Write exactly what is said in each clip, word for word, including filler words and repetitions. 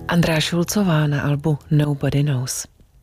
Andrea Šulcová na albu Nobody Knows.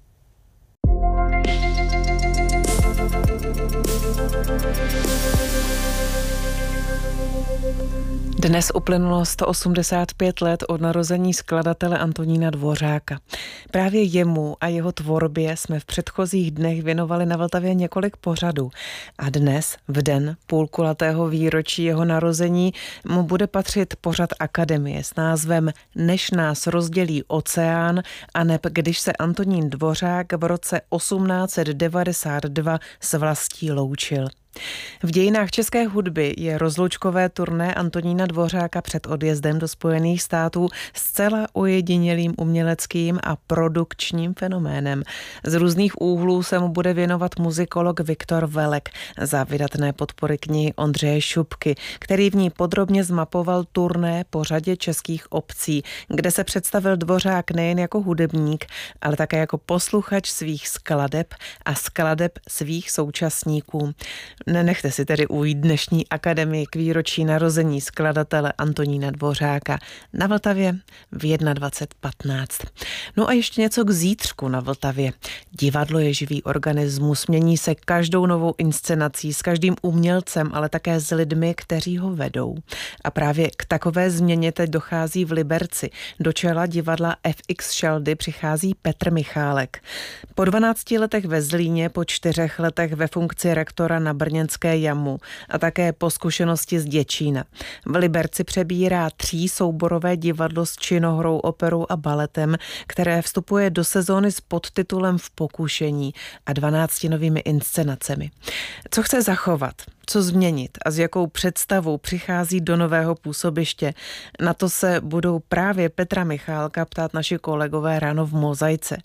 Dnes uplynulo sto osmdesát pět let od narození skladatele Antonína Dvořáka. Právě jemu a jeho tvorbě jsme v předchozích dnech věnovali na Vltavě několik pořadů. A dnes, v den půlkulatého výročí jeho narození, mu bude patřit pořad Akademie s názvem Než nás rozdělí oceán, aneb když se Antonín Dvořák v roce osmnáct set devadesát dva s vlastí loučil. V dějinách české hudby je rozloučkové turné Antonína Dvořáka před odjezdem do Spojených států zcela ojedinělým uměleckým a produkčním fenoménem. Z různých úhlů se mu bude věnovat muzikolog Viktor Velek za vydatné podpory knihy Ondřeje Šupky, který v ní podrobně zmapoval turné po řadě českých obcí, kde se představil Dvořák nejen jako hudebník, ale také jako posluchač svých skladeb a skladeb svých současníků. Nenechte si tedy ujít dnešní Akademii k výročí narození skladatele Antonína Dvořáka na Vltavě v dvacet jedna patnáct. No a ještě něco k zítřku na Vltavě. Divadlo je živý organismus, mění se každou novou inscenací, s každým umělcem, ale také s lidmi, kteří ho vedou. A právě k takové změně teď dochází v Liberci. Do čela divadla F X Šaldy přichází Petr Michálek. Po dvanácti letech ve Zlíně, po čtyřech letech ve funkci rektora na brněnské Jamu a také po zkušenosti z Děčína. V Liberci přebírá tří souborové divadlo s činohrou, operou a baletem, které vstupuje do sezóny s podtitulem V pokušení a dvanácti novými inscenacemi. Co chce zachovat? Co změnit a s jakou představou přichází do nového působiště? Na to se budou právě Petra Michálka ptát naši kolegové ráno v Mozaice.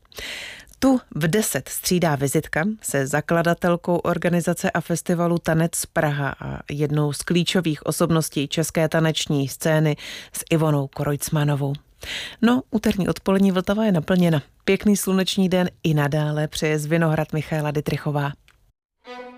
Tu v deset střídá vizitka se zakladatelkou organizace a festivalu Tanec Praha a jednou z klíčových osobností české taneční scény s Ivonou Kreutzmannovou. No, úterní odpolední Vltava je naplněna. Pěkný sluneční den i nadále přeje z Vinohrad Michaela Dittrichová.